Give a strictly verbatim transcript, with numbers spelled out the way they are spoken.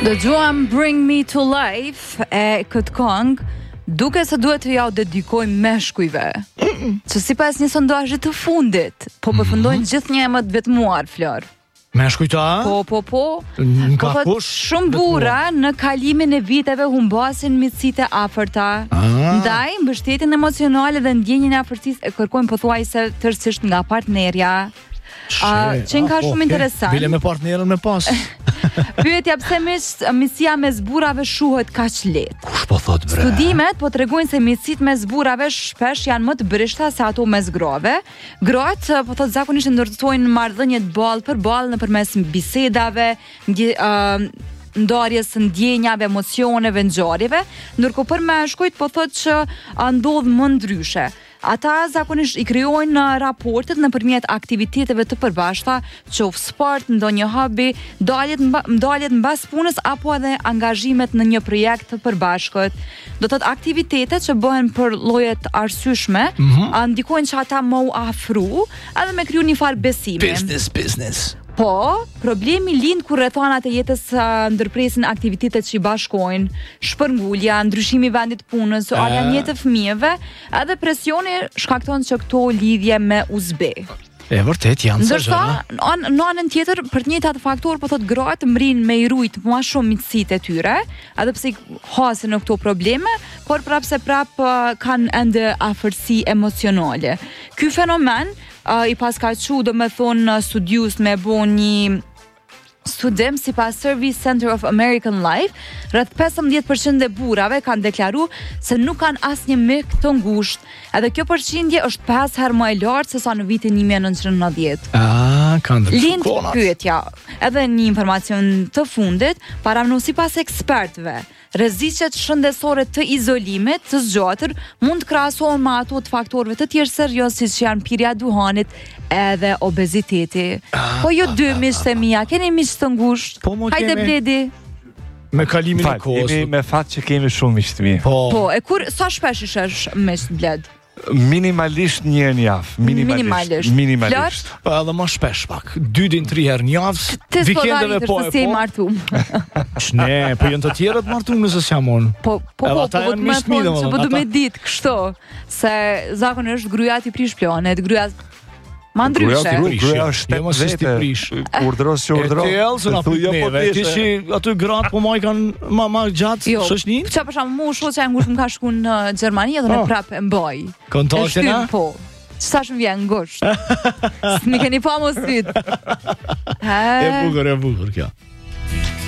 Dëgjuam Bring Me to Life e këtë këngë, duke se duhet të ja u dedikoj meshkujve, që sipas një sondazhi të fundit, po përfundojnë gjithë një më të vetmuar, Flor. Meshkujta? Po, po, po. Nga po kush? Shumë burra në kalimin e viteve humbasin miqësitë e afërta. Ndaj mbështetjen emocionale dhe ndjenjen e afërsisë e kërkojnë pothuajse tërësisht nga partnerja. Uh, që nga shumë interesant. Bile me partnerën me pas. Pyetja pse miqësia mes burrave shuhet kaq lehtë. Kush po thot bre? Studimet po tregojnë se miqësitë mes burrave shpesh janë më të brishta se ato mes grave. Gratë po thot zakonisht ndërtojnë marrëdhënie të ballë për ballë nëpërmes bisedave, uh, ndarjes së ndjenjave, emocioneve, ngjarjeve, ndërkohë për meshkujt po thot që ndodh më ndryshe. Ata zakonisht i krijojnë raportet nëpërmjet aktiviteteve të përbashkëta, qoftë sport, ndonjë hobi, daljet daljet mbas punës apo edhe angazhimet në një projekt të përbashkët. Do të thotë aktivitetet që bëhen për lloje të arsyeshme, mm -hmm. ndikojnë që ata më u afru, edhe me kriju një farë besimi. Business, business. Po, problemi lind kur rrethanat e jetës uh, ndërpresin aktivitetet që i bashkojnë, shpërngulja, ndryshimi i vendit të punës, orja mjet të fëmijëve, edhe presioni shkakton që këto lidhje me uzbe. E vërtet janë sa gjëra. Ndërsa, në anën tjetër, për të njëjtat faktor, po thotë gratë mrin me i rujt më shumë miqësitë e tyre, edhe pse i hasin në këto probleme, por prapse prap uh, kanë ende afërsi emocionale. Ky fenomen Uh, i paskaqu do me thonë studius me bo një studim si pas Service Center of American Life, rreth pesëmbëdhjetë përqind e burrave kanë deklaru se nuk kanë asnjë mik të ngushtë, edhe kjo përqindje është pesë herë më e lartë se sa në vitin një mijë e nëntëqind e nëntëdhjetë. Ah, kanë dhe Lind pyetja, edhe një informacion të fundit, paramenu si pas ekspertëve, rreziqet shëndetësore të izolimit të zgjatër mund të krahasohen me ato të faktorëve të tjerë serioz siç janë pirja e duhanit edhe obeziteti. Ah, po ju dy miqtë e mia, keni miq të ngushtë? Po, hajde Bledi. Me kalimin e kohës. Jemi me fat që kemi shumë miq të mi. Po. Po, e kur sa shpesh ishesh miq Bled? Minimalisht një herë në javë, minimalisht. Minimalisht. Minimalisht. Po edhe më shpesh pak, dy deri tre herë në javë. Vikendeve po e po. Si martum. Ne, po janë të tjerët martum nëse s'jam unë. Po, po, po, po, po, më thonë që po du me ditë kështu, se zakonisht gruaja ti prish planet, gruaja ma ndryshe. Gruaja është jo si ti prish. Urdhros që urdhros. E tellë na neve. Ti si aty gratë po maj kanë më më gjatë shoqnin? Çfarë për shembull, mua shoqja e ngushtë më ka shkuar në Gjermani dhe ne prapë e mbaj. Kontaktin a? Po. Sa shumë vjen ngushtë. S'mi keni pa mos dit. E bukur, e bukur kjo.